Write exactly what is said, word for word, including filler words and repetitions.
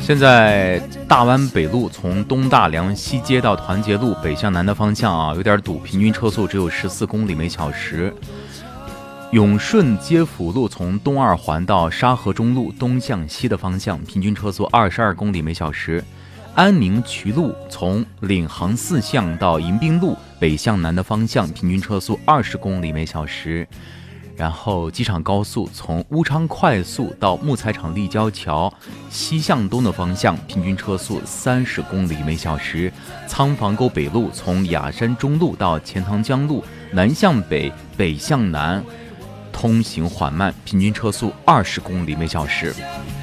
现在大湾北路从东大梁西街到团结路北向南的方向啊，有点堵，平均车速只有十四公里每小时。永顺街辅路从东二环到沙河中路东向西的方向，平均车速二十二公里每小时。安宁渠路从领航四巷到迎宾路北向南的方向，平均车速二十公里每小时。然后机场高速从乌昌快速到木材厂立交桥西向东的方向，平均车速三十公里每小时。仓房沟北路从雅山中路到钱塘江路南向北北向南通行缓慢，平均车速二十公里每小时。